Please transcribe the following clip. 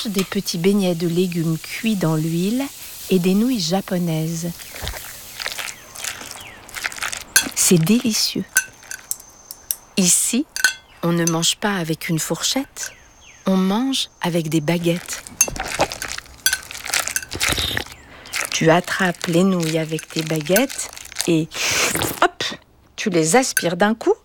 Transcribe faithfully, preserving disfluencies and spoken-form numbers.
Des petits beignets de légumes cuits dans l'huile et des nouilles japonaises. C'est délicieux. Ici, on ne mange pas avec une fourchette, on mange avec des baguettes. Tu attrapes les nouilles avec tes baguettes et hop, tu les aspires d'un coup